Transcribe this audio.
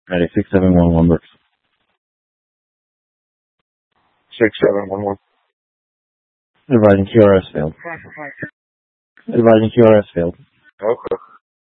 Ready, 6711 works. 6711. Advising QRS failed. Advising QRS failed. Okay.